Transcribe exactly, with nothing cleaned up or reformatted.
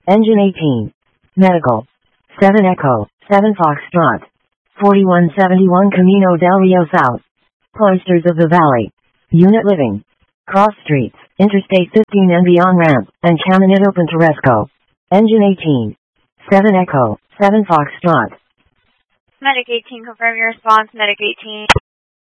Engine eighteen. Medical. seven Echo, seven Foxtrot. forty-one seventy-one Camino del Rio South. Cloisters of the Valley. Unit Living. Cross Streets, Interstate fifteen and beyond ramp, and Caminito Pintoresco. Engine eighteen. seven Echo, seven Foxtrot. Medic eighteen, confirm your response. Medic eighteen.